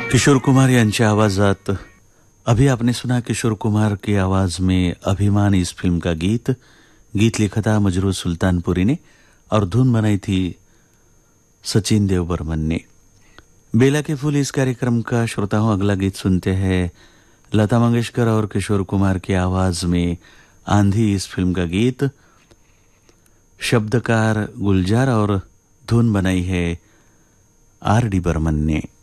किशोर कुमार यांच्या आवाजात अभी आपने सुना किशोर कुमार की आवाज में अभिमान इस फिल्म का गीत लिखा था मजरूर सुल्तानपुरी ने और धुन बनाई थी सचिन देव बर्मन ने। बेला के फूल इस कार्यक्रम का श्रोता हूं, अगला गीत सुनते हैं लता मंगेशकर और किशोर कुमार की आवाज में आंधी इस फिल्म का गीत, शब्दकार गुलजार और धुन बनाई है आर डी बर्मन ने।